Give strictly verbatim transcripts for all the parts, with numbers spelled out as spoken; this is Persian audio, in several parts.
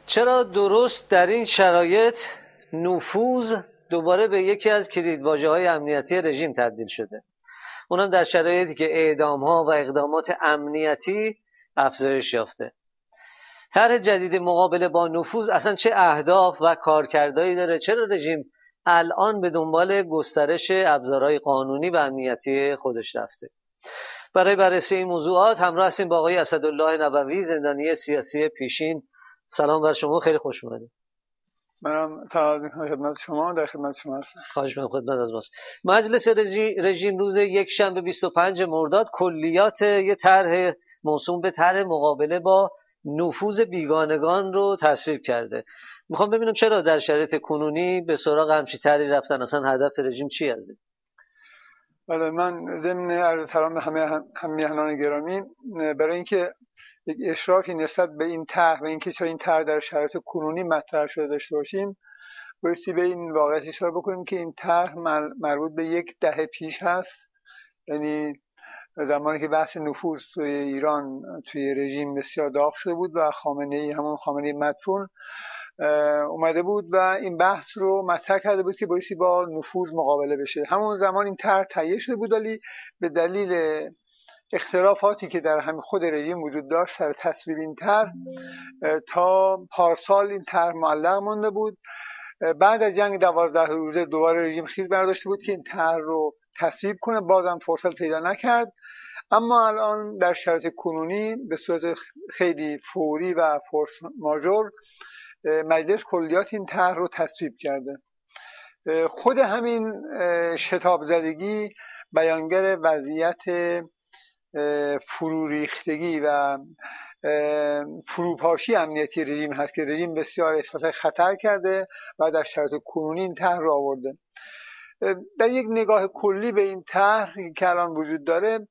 چرا درست در این شرایط نفوذ دوباره به یکی از کلیدواژه‌های امنیتی رژیم تبدیل شده؟ اونم در شرایطی که اعدام‌ها و اقدامات امنیتی افزایش یافته. طرح جدید مقابله با نفوذ اصلا چه اهداف و کارکردهایی داره؟ چرا رژیم الان به دنبال گسترش ابزارهای قانونی و امنیتی خودش رفته؟ برای بررسی این موضوعات همراه هستیم با آقای اسدالله نبوی، زندانی سیاسی پیشین. سلام بر شما، خیلی خوش اومدید. منم سلام خدمت شما، در خدمت شما هستم. خواهش می‌کنم، خدمت از ماست. مجلس رژیم روز یک شنبه بیست و پنج مرداد کلیات یه طرح موسوم به طرح مقابله با نفوذ بیگانگان رو تصویب کرده. میخوام ببینم چرا در شرایط کنونی به سراغ همچین طرحی رفتن؟ اصلا هدف رژیم چی از این؟ بله، من ضمن عرض سلام به همه هم میهنان گرامی، برای اینکه یک اشرافی نسبت به این طرح و اینکه چرا این طرح در شرایط کنونی مطرح شده داشته باشیم، بایستی به این واقعیت اشاره بکنیم که این طرح مربوط به یک دهه پیش هست. یعنی زمانی که بحث نفوذ توی ایران توی رژیم بسیار داغ شده بود و خامنه‌ای، همون خامنه‌ای مدفون، اومده بود و این بحث رو مطرح کرده بود که بایستی با نفوذ مقابله بشه. همون زمان این طرح تهیه شده بود، ولی به دلیل اختلافاتی که در همین خود رژیم وجود داشت سر تصویب این طرح تا پارسال این طرح معلق مونده بود. بعد از جنگ دوازده روزه دوباره رژیم خیز برداشته بود که این طرح رو تصویب کنه، بازم فرصت پیدا نکرد. اما الان در شرایط کنونی به صورت خیلی فوری و فورس ماژور مجلس کلیات این طرح رو تصویب کرده. خود همین شتاب زدگی بیانگر وضعیت فروریختگی و فروپاشی امنیتی رژیم هست که رژیم بسیار احساس خطر کرده و در شرایط کنونی این طرح رو آورده. در یک نگاه کلی به این طرح که الان وجود داره،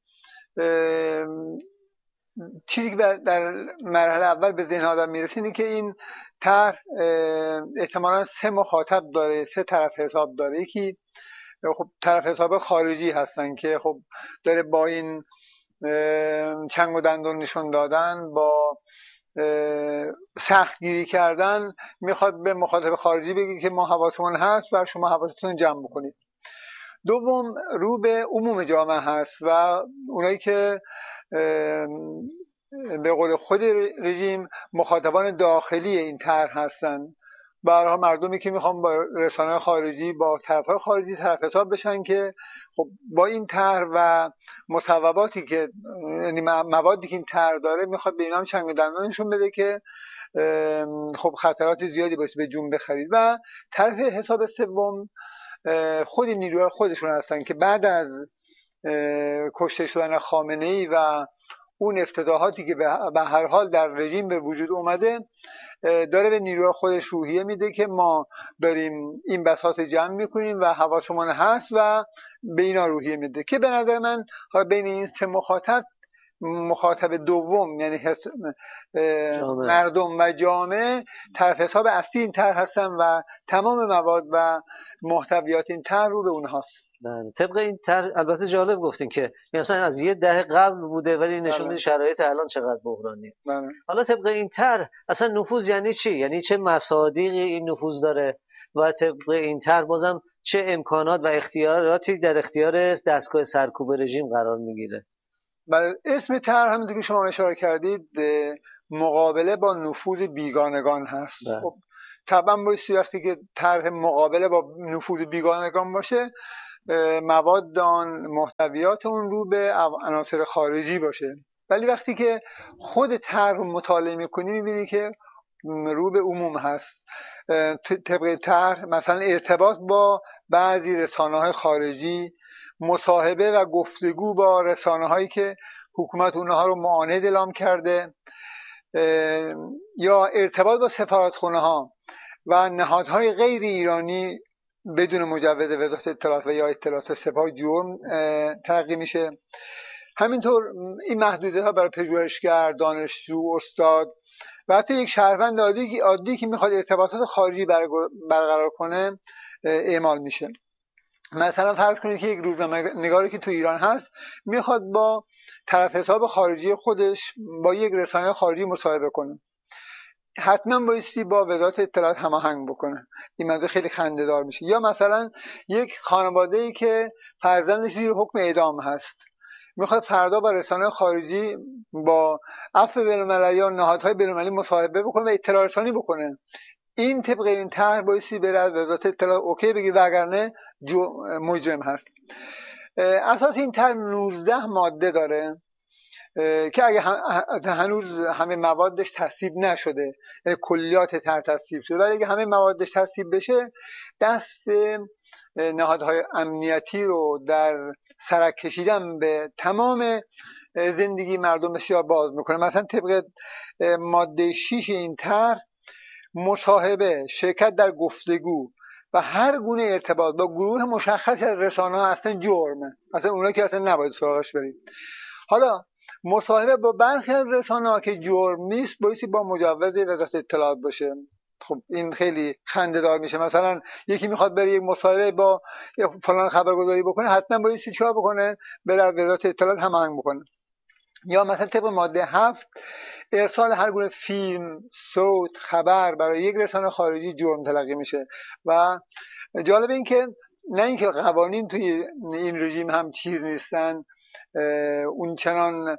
چیزی که در مرحله اول به ذهن آدم میرسه اینه که این طرح احتمالاً سه مخاطب داره، سه طرف حساب داره. یکی خب طرف حساب خارجی هستن که خب داره با این چنگ و دندون نشون دادن، با سخت گیری کردن، میخواد به مخاطب خارجی بگه که ما حواسمون هست و شما حواستون جمع بکنید. دوم رو به عموم جامعه هست و اونایی که به قول خود رژیم مخاطبان داخلی این طرح هستن، برای مردمی که میخوان با رسانه خارجی، با طرف‌های خارجی طرف حساب بشن که خب با این طرح و مصوباتی که، یعنی موادی که این طرح داره، میخواد به اینا هم چنگ و دندونشون بده که خب خطرات زیادی باشه به جون بخرید. و طرف حساب سوم خود نیروهای خودشون هستن که بعد از کشته شدن خامنه‌ای و اون افتضاحاتی که به هر حال در رژیم به وجود اومده، داره به نیروهای خودش روحیه میده که ما داریم این بساط جمع میکنیم و حواسمون هست و به اینا روحیه میده. که به نظر من بین این سه مخاطب، مخاطب دوم یعنی مردم و جامعه طرف حساب اصلی این طرح هستن و تمام مواد و محتویات این طرح رو به اونهاست. بله، طبق این طرح البته جالب گفتین که مثلا از یه دهه قبل بوده ولی نشون میده شرایط الان چقدر بحرانیه. بله. حالا طبق این طرح اصلا نفوذ یعنی چی؟ یعنی چه مصادیقی این نفوذ داره و طبق این طرح بازم چه امکانات و اختیاراتی در اختیار دستگاه سرکوب رژیم قرار میگیره؟ بله، اسم طرح همونطور که شما اشاره کردید مقابله با نفوذ بیگانگان هست. بله. خب طبعا بایستی وقتی که طرح مقابله با نفوذ بیگانگان باشه، مواد آن، محتویات اون رو به عناصر خارجی باشه. ولی وقتی که خود طرح رو مطالعه می‌کنی می‌بینی که رو به عموم هست. طبق طرح مثلا ارتباط با بعضی رسانه‌های خارجی، مصاحبه و گفتگو با رسانه‌هایی که حکومت اونها رو معاند اعلام کرده، یا ارتباط با سفارتخانه‌ها و نهادهای غیر ایرانی بدون مجوز وزارت اطلاعات و یا اطلاعات سپاه جرم تلقی میشه. همینطور این محدودیت ها برای پژوهشگر، دانشجو، استاد و حتی یک شهروند عادی عادی که میخواد ارتباطات خارجی برقرار کنه اعمال میشه. مثلا فرض کنید که یک روزنامه‌نگاری که تو ایران هست میخواد با طرف حساب خارجی خودش با یک رسانه خارجی مصاحبه کنه. حتما بایستی با وزارت اطلاعات هماهنگ بکنه. این موضوع خیلی خنده‌دار میشه. یا مثلا یک خانواده‌ای که فرزندش زیر حکم اعدام هست، میخواد فردا با رسانه خارجی با عفو بین‌المللی یا نهادهای بین‌المللی مصاحبه بکنه و اطلاع رسانی بکنه، این طبق این طرح بایستی بره از وزارت اطلاعات اوکی بگی، وگرنه مجرم هست. اساس این طرح نوزده ماده داره که اگه هنوز همه موادش تصویب نشده، کلیات طرح تصویب شده، ولی اگه همه موادش تصویب بشه دست نهادهای امنیتی رو در سرک کشیدن به تمام زندگی مردم بسیار باز میکنه. مثلا طبق ماده شش این طرح، مصاحبه، شرکت در گفتگو و هر گونه ارتباط با گروه مشخصی از رسانه‌ها اصلا جرمه، اصلا اونا که اصلا نباید سراغش برید. حالا مصاحبه با برخی از رسانه‌ها که جرم نیست بایستی با مجوز وزارت اطلاعات باشه. خب این خیلی خنده‌دار میشه. مثلا یکی میخواد بره یک مصاحبه با فلان خبرگزاری بکنه، حتما بایستی چیکار بکنه؟ بره وزارت اطلاعات هماهنگ بکنه. یا مثلا طبق ماده هفت، ارسال هر گونه فیلم، صوت، خبر برای یک رسانه خارجی جرم تلقی میشه. و جالب این که نه اینکه قوانین توی این رژیم هم چیز نیستن، اون چنان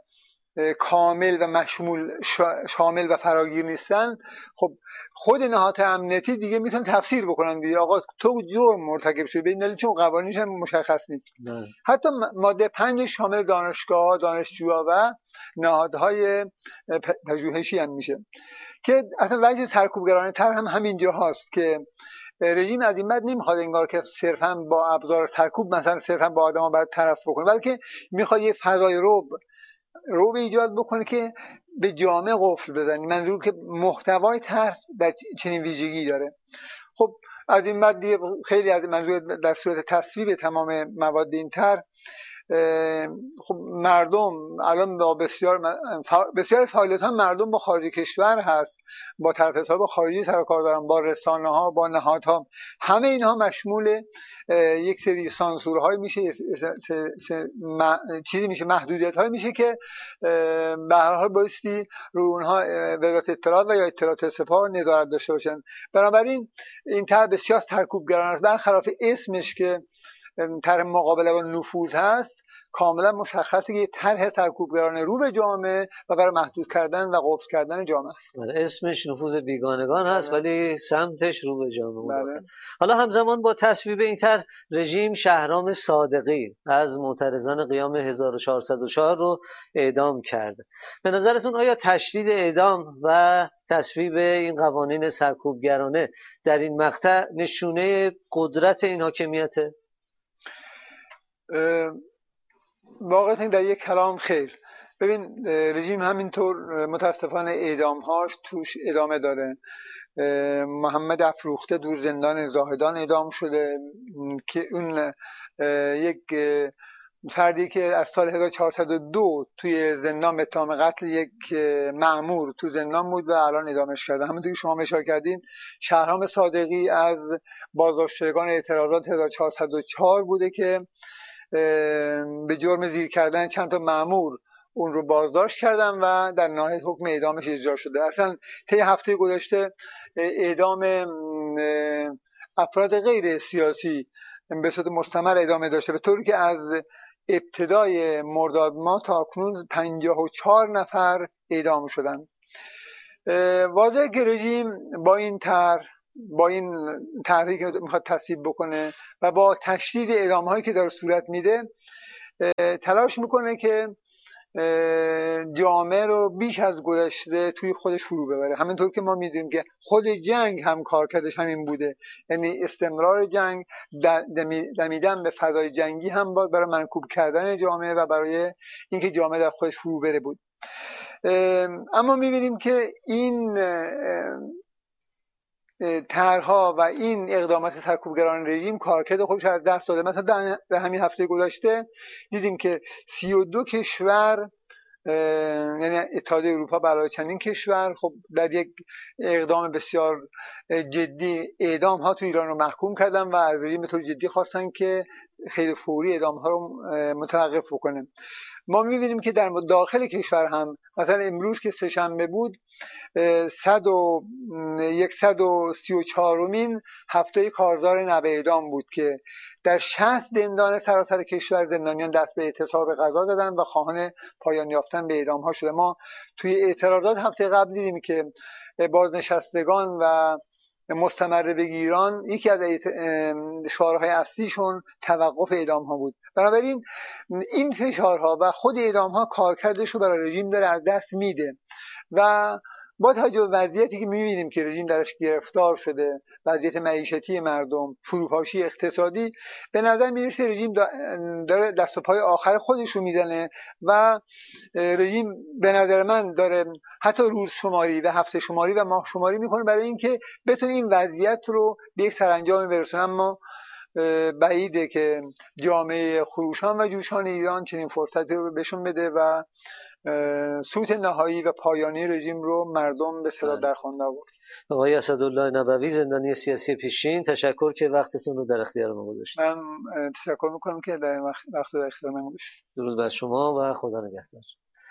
کامل و مشمول شامل و فراگیر نیستن، خب خود نهادهای امنیتی دیگه میتونن تفسیر بکنن دیگه، آقا تو جرم مرتکب شدی، به این دلیل چون قوانینش هم مشخص نیست. نه. حتی ماده پنج شامل دانشگاه، دانشجوها و نهادهای پژوهشی هم میشه که اصلا وجه سرکوبگرانه تر هم همینجا هست که رژیم از این بعد نمیخواد انگار که صرفا با ابزار سرکوب مثلا صرفا با آدما باید طرف بکنه، بلکه میخواد یه فضای رعب رو به ایجاد بکنه که به جامعه قفل بزنی. منظور که محتوای طرح در چنین ویژگی داره. خب از این بعد دیگه خیلی از منظور در صورت تصویب تمام مواد این طرح، خب مردم الان با بسیار بسیار فعالیت ها مردم با خارج کشور هست، با طرف حساب خارجی سر و کار دارن، با رسانه ها، با نهادها، همه اینها مشمول یک سری سانسورهای میشه، چیزی میشه، محدودیت های میشه که به هر حال بایستی روی اونها وزارت اطلاعات و یا اطلاعات سپاه نظارت داشته باشن. بنابراین این طرح بسیار سرکوبگرانه است، برخلاف اسمش که طرح مقابله با نفوذ هست، کاملا مشخصه که طرح سرکوبگرانه رو به جامعه و برای محدود کردن و قفل کردن جامعه است. اسمش نفوذ بیگانگان هست ولی سمتش رو به جامعه. حالا همزمان با تصویب این طرح، رژیم شهرام صادقی از معترضان قیام هزار و چهارصد و چهار رو اعدام کرده. به نظرتون آیا تشدید اعدام و تصویب این قوانین سرکوبگرانه در این مقطع نشونه قدرت این حاکمیته؟ واقعا در یک کلام خیر. ببین رژیم همینطور متاسفانه اعدامهاش توش ادامه داره. محمد افروخته دور زندان زاهدان اعدام شده که اون یک فردی که از سال هزار و چهارصد و دو توی زندان به اتهام قتل یک مأمور تو زندان بود و الان اعدامش کردن. همونطور که شما اشاره کردین، شهرام صادقی از بازداشتگان اعتراضات هزار و چهارصد و چهار بوده که به جرم زیر کردن چند تا مأمور اون رو بازداشت کردن و در نهایت حکم اعدامش اجرا شده. اصلا طی هفته گذشته اعدام افراد غیر سیاسی به صورت مستمر ادامه داشته، به طوری که از ابتدای مرداد ماه تا کنون پنجاه و چهار نفر اعدام شدن. واضحه که رژیم با این طرح با این طرحی که میخواد تصویب بکنه و با تشدید اعدام‌هایی که داره صورت میده تلاش میکنه که جامعه رو بیش از گذشته توی خودش فرو ببره. همینطور که ما میدونیم که خود جنگ هم کارکردش همین بوده، یعنی استمرار جنگ، دمیدن به فضای جنگی هم بود برای منکوب کردن جامعه و برای اینکه جامعه در خودش فرو بره بود. اما میبینیم که این طرح‌ها و این اقدامات سرکوبگران رژیم کارکرد خودش از دست داده. مثلا در همین هفته گذشته دیدیم که سی و دو کشور، یعنی اتحادیه اروپا برای چندین کشور، خب در یک اقدام بسیار جدی اعدام ها تو ایران رو محکوم کردن و از رژیم به طور جدی خواستن که خیلی فوری اعدام ها رو متوقف بکنه. ما می‌بینیم که در داخل کشور هم مثلا امروز که سه‌شنبه بود صد و صد و سی و چهارمین هفته کارزار نو اعدام بود که در شصت زندان سراسر کشور زندانیان دست به اعتصاب غذا دادن و خواهان پایان یافتن به اعدام ها شده. ما توی اعتراضات هفته قبل دیدیم که بازنشستگان و مستمر بگیران یکی از شعارهای اصلیشون توقف اعدام ها بود. بنابراین این فشارها و خود اعدام ها کارکردش رو برای رژیم داره از دست میده و با توجه به وضعیتی که می‌بینیم که رژیم درش گرفتار شده، وضعیت معیشتی مردم، فروپاشی اقتصادی، به نظر میرسه رژیم داره دست و پای آخر خودش رو میزنه و رژیم به نظر من داره حتی روز شماری و هفته شماری و ماه شماری میکنه برای اینکه بتونه این وضعیت رو به یک سرانجامی برسونه. اما بعیده که جامعه خروشان و جوشان ایران چنین فرصتی رو بهشون بده و سوت نهایی و پایانی رژیم رو مردم به صدا در خوانده آورد. آقای اسدالله نبوی، زندانی سیاسی پیشین، تشکر که وقتتون رو در اختیار ما گذاشتید. من تشکر میکنم که در وقت در اختیار من گذاشتید. درود بر شما و خدا نگهدار.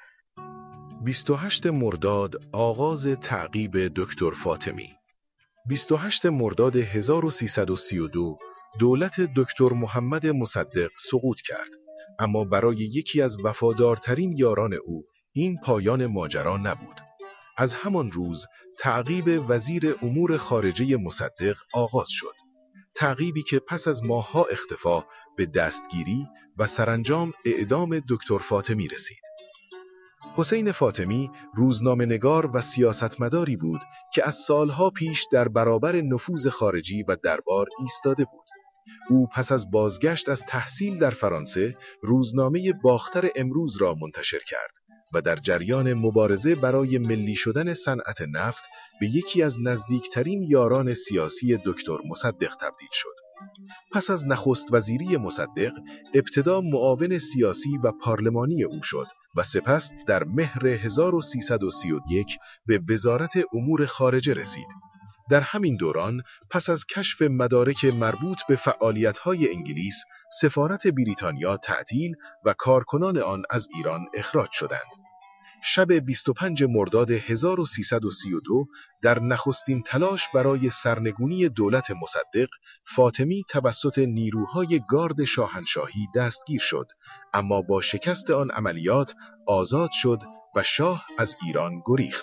بیست و هشتم مرداد آغاز تعقیب دکتر فاطمی. بیست و هشتم مرداد هزار و سیصد و سی و دو دولت دکتر محمد مصدق سقوط کرد، اما برای یکی از وفادارترین یاران او این پایان ماجرا نبود. از همان روز تعقیب وزیر امور خارجه مصدق آغاز شد. تعقیبی که پس از ماه‌ها اختفا به دستگیری و سرانجام اعدام دکتر فاطمی رسید. حسین فاطمی روزنامه‌نگار و سیاستمداری بود که از سالها پیش در برابر نفوذ خارجی و دربار ایستاده بود. او پس از بازگشت از تحصیل در فرانسه روزنامه باختر امروز را منتشر کرد و در جریان مبارزه برای ملی شدن صنعت نفت به یکی از نزدیکترین یاران سیاسی دکتر مصدق تبدیل شد. پس از نخست وزیری مصدق ابتدا معاون سیاسی و پارلمانی او شد و سپس در مهر هزار و سیصد و سی و یک به وزارت امور خارجه رسید. در همین دوران پس از کشف مدارک مربوط به فعالیت‌های انگلیس، سفارت بریتانیا تعطیل و کارکنان آن از ایران اخراج شدند. شب بیست و پنجم مرداد هزار و سیصد و سی و دو در نخستین تلاش برای سرنگونی دولت مصدق، فاطمی توسط نیروهای گارد شاهنشاهی دستگیر شد، اما با شکست آن عملیات آزاد شد و شاه از ایران گریخت.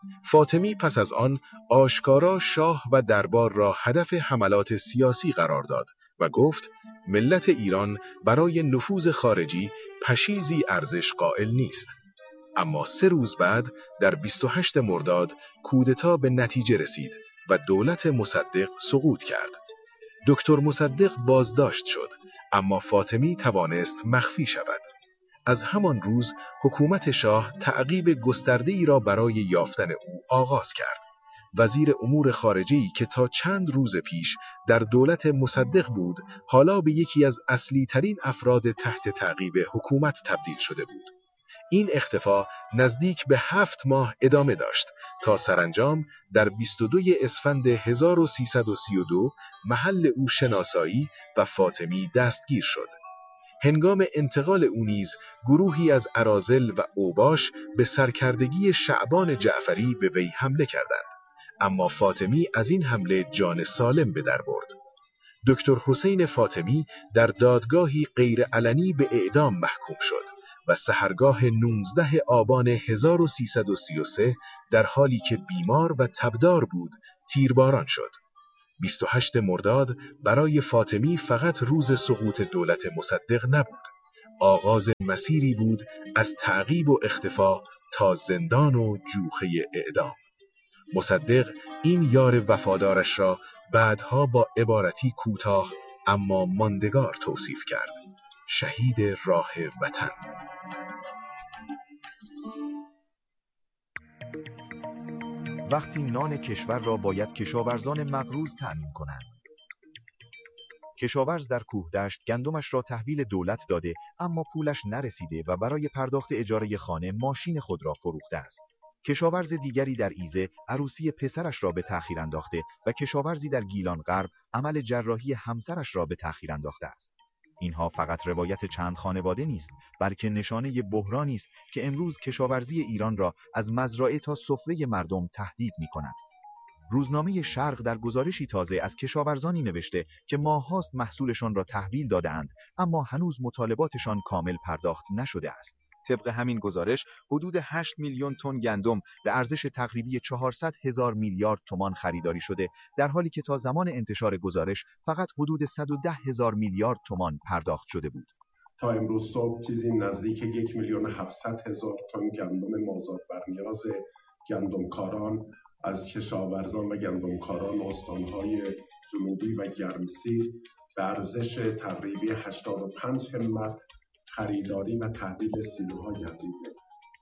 فاطمی پس از آن آشکارا شاه و دربار را هدف حملات سیاسی قرار داد و گفت ملت ایران برای نفوذ خارجی پشیزی ارزش قائل نیست. اما سه روز بعد در بیست و هشتم مرداد کودتا به نتیجه رسید و دولت مصدق سقوط کرد. دکتر مصدق بازداشت شد، اما فاطمی توانست مخفی شود. از همان روز حکومت شاه تعقیب گسترده‌ای را برای یافتن او آغاز کرد. وزیر امور خارجه‌ای که تا چند روز پیش در دولت مصدق بود، حالا به یکی از اصلی ترین افراد تحت تعقیب حکومت تبدیل شده بود. این اختفا نزدیک به هفت ماه ادامه داشت تا سرانجام در بیست و دوم اسفند هزار و سیصد و سی و دو محل او شناسایی و فاطمی دستگیر شد. هنگام انتقال او نیز گروهی از اراذل و اوباش به سرکردگی شعبان جعفری به وی حمله کردند، اما فاطمی از این حمله جان سالم به در برد. دکتر حسین فاطمی در دادگاهی غیر علنی به اعدام محکوم شد و سحرگاه نوزدهم آبان هزار و سیصد و سی و سه در حالی که بیمار و تبدار بود تیرباران شد. بیست و هشتم مرداد برای فاطمی فقط روز سقوط دولت مصدق نبود، آغاز مسیری بود از تعقیب و اختفا تا زندان و جوخه اعدام. مصدق این یار وفادارش را بعدها با عبارتی کوتاه اما ماندگار توصیف کرد: شهید راه وطن. وقتی نان کشور را باید کشاورزان مغروض تأمین کنند. کشاورز در کوهدشت گندمش را تحویل دولت داده اما پولش نرسیده و برای پرداخت اجاره خانه ماشین خود را فروخته است. کشاورز دیگری در ایزه عروسی پسرش را به تأخیر انداخته و کشاورزی در گیلان غرب عمل جراحی همسرش را به تأخیر انداخته است. اینها فقط روایت چند خانواده نیست، بلکه نشانه بحرانی است که امروز کشاورزی ایران را از مزرعه تا سفره مردم تهدید می‌کند. روزنامه شرق در گزارشی تازه از کشاورزانی نوشته که ماه‌هاست محصولشان را تحویل داده‌اند، اما هنوز مطالباتشان کامل پرداخت نشده است. طبق همین گزارش حدود هشت میلیون تن گندم به ارزش تقریبی چهارصد هزار میلیارد تومان خریداری شده، در حالی که تا زمان انتشار گزارش فقط حدود صد و ده هزار میلیارد تومان پرداخت شده بود. تا امروز صبح چیزی نزدیک یک میلیون و هفتصد هزار تن گندم مازاد بر نیاز گندمکاران از کشاورزان و گندمکاران استانهای جنوبی و گرمسیر به ارزش تقریبی هشتاد و پنج همت خریداری و تحویل سیلوها گردیده.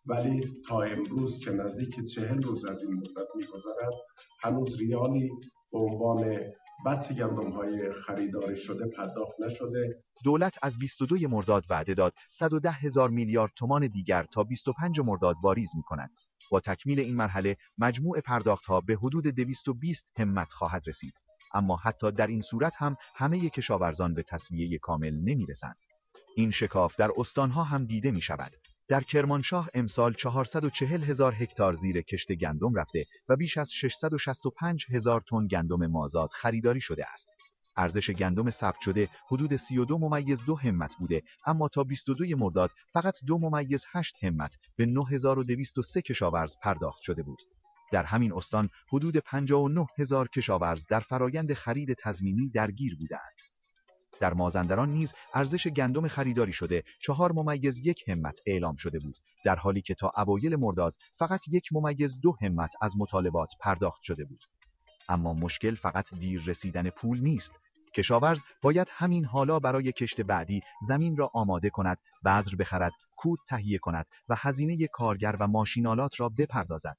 ولی تا امروز که نزدیک چهل روز از این مدت می‌گذرد، هنوز ریالی به عنوان بطس گندم‌های خریداری شده پرداخت نشده. دولت از بیست و دو مرداد وعده داد صد و ده هزار میلیارد تومان دیگر تا بیست و پنج مرداد واریز می‌کند. با تکمیل این مرحله مجموع پرداخت‌ها به حدود دویست و بیست همت خواهد رسید. اما حتی در این صورت هم همه کشاورزان به تسویه کامل نمی‌رسند. این شکاف در استانها هم دیده می شود. در کرمانشاه امسال چهارصد و چهل هزار هکتار زیر کشت گندم رفته و بیش از ششصد و شصت و پنج هزار تن گندم مازاد خریداری شده است. ارزش گندم ثبت شده حدود سی و دو ممیز دو همت بوده، اما تا بیست و دو مرداد فقط دو ممیز هشت همت به نه هزار و دویست و سه کشاورز پرداخت شده بود. در همین استان حدود پنجاه و نه هزار کشاورز در فرایند خرید تضمینی درگیر بودند. در مازندران نیز ارزش گندم خریداری شده چهار ممیز یک همت اعلام شده بود، در حالی که تا اوایل مرداد فقط یک ممیز دو همت از مطالبات پرداخت شده بود. اما مشکل فقط دیر رسیدن پول نیست. کشاورز باید همین حالا برای کشت بعدی زمین را آماده کند، بذر بخرد، کود تهیه کند و هزینه کارگر و ماشینالات را بپردازد.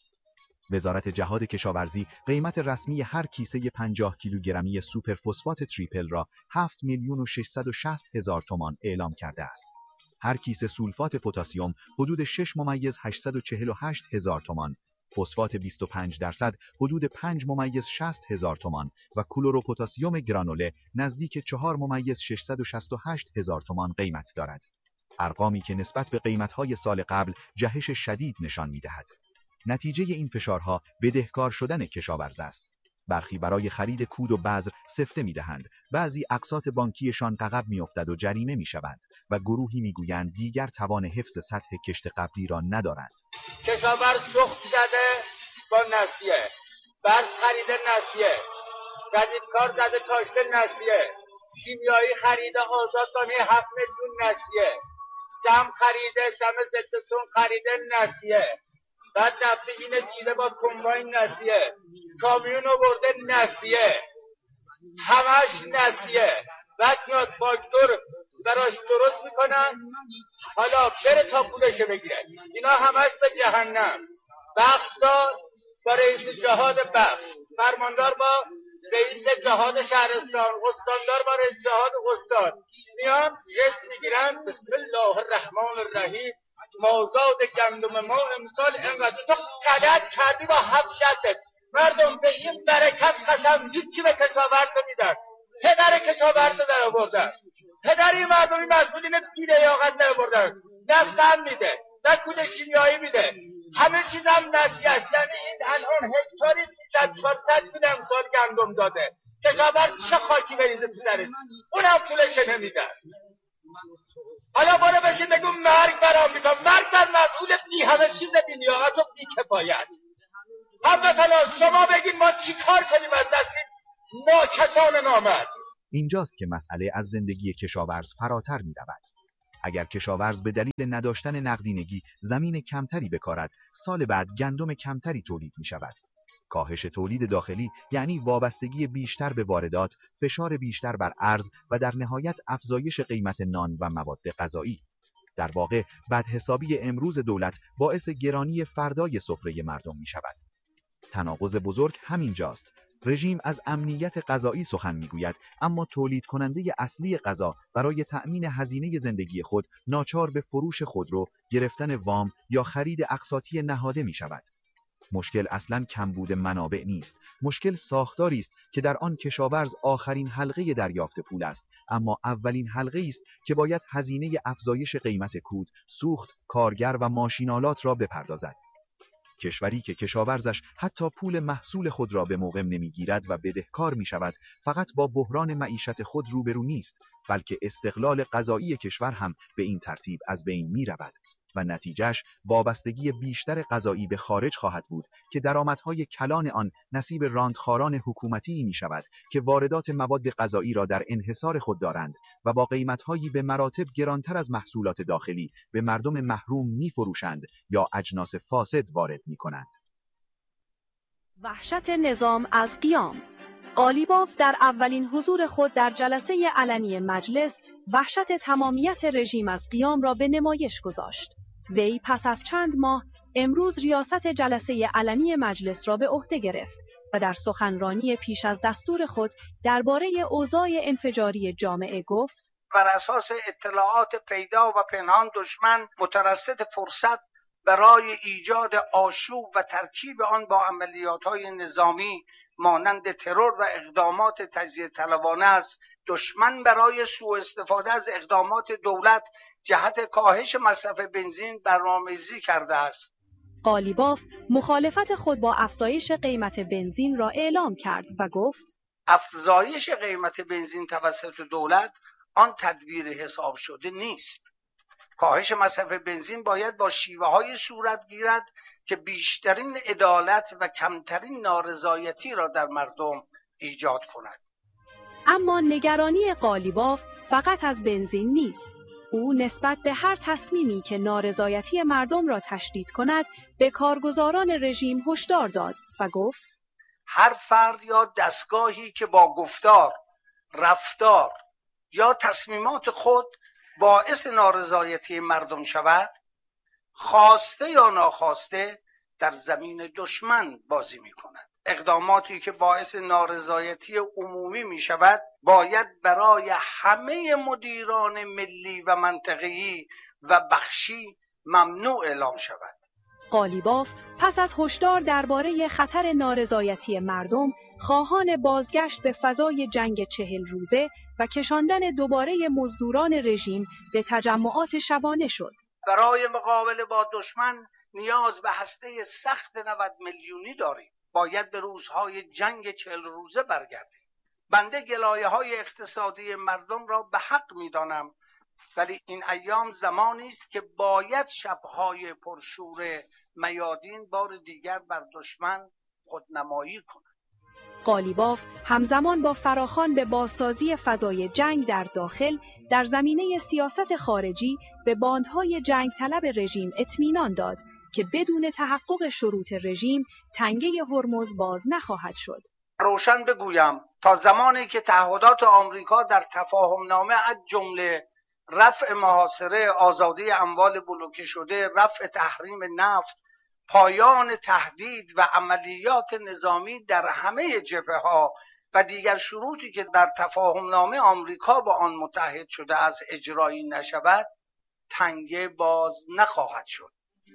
وزارت جهاد کشاورزی قیمت رسمی هر کیسه پنجاه کیلوگرمی سوپر فسفات تریپل را هفت میلیون و ششصد و شصت هزار تومان اعلام کرده است. هر کیسه سولفات پتاسیم حدود شش ممیز هشتصد و چهل و هشت هزار تومان، فسفات بیست و پنج درصد حدود پنج ممیز شصت هزار تومان و کلروپتاسیم گرانوله نزدیک چهار ممیز ششصد و شصت و هشت هزار تومان قیمت دارد. ارقامی که نسبت به قیمت‌های سال قبل جهش شدید نشان می‌دهد. نتیجه این فشارها بدهکار شدن کشاورز است. برخی برای خرید کود و بذر سفته می‌دهند، بعضی اقساط بانکیشان عقب می‌افتد و جریمه می‌شوند و گروهی می‌گویند دیگر توان حفظ سطح کشت قبلی را ندارند. کشاورز شخم زده با نسیه، برز خریده نسیه، جدیدکار زده کاشته نسیه، شیمیایی خریده آزادگانی هفت میلیون نسیه، سم خریده، سم ستسون خریده نسیه، بعد نفت اینه چیده با کمباین نسیه، کامیون رو برده نسیه، همش نسیه. بعد میاد فاکتور براش درست میکنن، حالا بره تا پولش بگیره. اینا همش به جهنم. بخشدار با رئیس جهاد بخش، فرماندار با رئیس جهاد شهرستان، استاندار با رئیس جهاد استان، میان جست میگیرن بسم الله الرحمن الرحیم مازاد گندم ما امسال انقدر تو غلط کردی با هفت شدت. مردم به این برکت قسم هیچی به کشاورز نمیدن. پدر کشاورز در آوردن، پدر این مردمی مسئولین بی‌لیاقت در آوردن. نه سم میده، نه کود شیمیایی میده، همه چیز هم نسیه است. یعنی این الان هکتاری سیصد چهارصد کیلو امسال گندم داده، کشاورز چه خاکی بریزه تو سرش؟ اونم پولش نمیدن. حالا برو بشین بگو مرگ بر آمریکا، مرگ بر مسئول بی همه چیز بی‌لیاقت و بی‌کفایت. هموطنان شما بگید ما چی کار کنیم از دست این ناکسان نامرد؟ اینجاست که مسئله از زندگی کشاورز فراتر می رود. اگر کشاورز به دلیل نداشتن نقدینگی زمین کمتری بکارد، سال بعد گندم کمتری تولید می شود. کاهش تولید داخلی یعنی وابستگی بیشتر به واردات، فشار بیشتر بر ارز و در نهایت افزایش قیمت نان و مواد غذایی. در واقع بدحسابی امروز دولت باعث گرانی فردای سفره مردم می شود. تناقض بزرگ همینجاست. رژیم از امنیت غذایی سخن میگوید، اما تولید کننده اصلی غذا برای تأمین هزینه زندگی خود ناچار به فروش خودرو، گرفتن وام یا خرید اقساطی نهاده می شود. مشکل اصلاً کمبود منابع نیست. مشکل ساختاری است که در آن کشاورز آخرین حلقه دریافت پول است، اما اولین حلقه است که باید هزینه افزایش قیمت کود، سوخت، کارگر و ماشینالات را بپردازد. کشوری که کشاورزش حتی پول محصول خود را به موقع نمیگیرد و بدهکار می شود، فقط با بحران معیشت خود روبرو نیست، بلکه استقلال غذایی کشور هم به این ترتیب از بین می رود و نتیجهش وابستگی بیشتر غذایی به خارج خواهد بود که درآمدهای کلان آن نصیب راندخاران حکومتی می شود که واردات مواد غذایی را در انحصار خود دارند و با قیمتهایی به مراتب گرانتر از محصولات داخلی به مردم محروم می فروشند یا اجناس فاسد وارد می کنند. وحشت نظام از قیام. قالیباف در اولین حضور خود در جلسه علنی مجلس وحشت تمامیت رژیم از قیام را به نمایش گذاشت. وی پس از چند ماه امروز ریاست جلسه علنی مجلس را به عهده گرفت و در سخنرانی پیش از دستور خود درباره اوضاع انفجاری جامعه گفت: بر اساس اطلاعات پیدا و پنهان دشمن مترصد فرصت برای ایجاد آشوب و ترکیب آن با عملیات‌های نظامی مانند ترور و اقدامات تجزیه طلبانه است. دشمن برای سوء استفاده از اقدامات دولت جهت کاهش مصرف بنزین برنامه‌ریزی کرده است. قالیباف مخالفت خود با افزایش قیمت بنزین را اعلام کرد و گفت: افزایش قیمت بنزین توسط دولت آن تدبیر حساب شده نیست. کاهش مصرف بنزین باید با شیوه‌های صورت گیرد که بیشترین عدالت و کمترین نارضایتی را در مردم ایجاد کند. اما نگرانی قالیباف فقط از بنزین نیست. او نسبت به هر تصمیمی که نارضایتی مردم را تشدید کند به کارگزاران رژیم هشدار داد و گفت: هر فرد یا دستگاهی که با گفتار، رفتار یا تصمیمات خود باعث نارضایتی مردم شود، خواسته یا ناخواسته در زمین دشمن بازی می کند. اقداماتی که باعث نارضایتی عمومی می شود باید برای همه مدیران ملی و منطقه‌ای و بخشی ممنوع اعلام شود. قالیباف پس از هشدار درباره خطر نارضایتی مردم، خواهان بازگشت به فضای جنگ چهل روزه و کشاندن دوباره مزدوران رژیم به تجمعات شبانه شد. برای مقابله با دشمن نیاز به هسته سخت نود میلیونی داریم. باید به روزهای جنگ چهل روزه برگردیم. بنده گلایه‌های اقتصادی مردم را به حق می‌دانم، ولی این ایام زمانی است که باید شب‌های پرشور میادین بار دیگر بر دشمن خودنمایی کند. قالیباف همزمان با فراخوان به بازسازی فضای جنگ در داخل در زمینه سیاست خارجی به باندهای جنگ طلب رژیم اطمینان داد که بدون تحقق شروط رژیم تنگه هرمز باز نخواهد شد. روشن بگویم تا زمانی که تعهدات آمریکا در تفاهمنامه از جمله رفع محاصره، آزادی اموال بلوکه شده، رفع تحریم نفت، پایان تهدید و عملیات نظامی در همه جبهه‌ها و دیگر شروطی که در تفاهمنامه آمریکا با آن متحد شده از اجرایی نشود، تنگه باز نخواهد شد.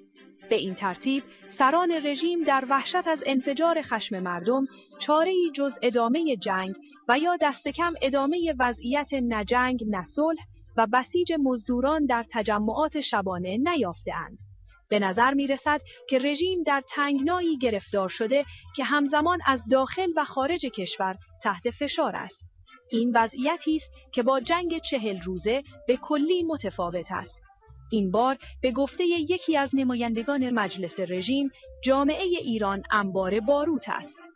به این ترتیب سران رژیم در وحشت از انفجار خشم مردم چاره‌ای جز ادامه جنگ و یا دست کم ادامه وضعیت نه جنگ نه صلح و بسیج مزدوران در تجمعات شبانه نیافته‌اند. به نظر می رسد که رژیم در تنگنایی گرفتار شده که همزمان از داخل و خارج کشور تحت فشار است. این وضعیتی است که با جنگ چهل روزه به کلی متفاوت است. این بار به گفته یکی از نمایندگان مجلس رژیم، جامعه ایران انبار باروت است.